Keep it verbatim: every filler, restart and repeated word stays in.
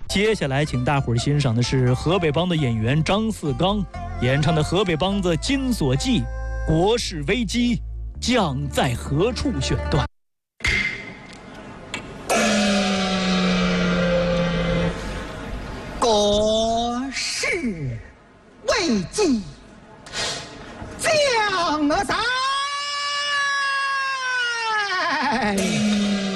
接下来，请大伙儿欣赏的是河北梆的演员张四刚演唱的河北梆子《金锁记》，国事危机，将在何处选段。 国事危机，将在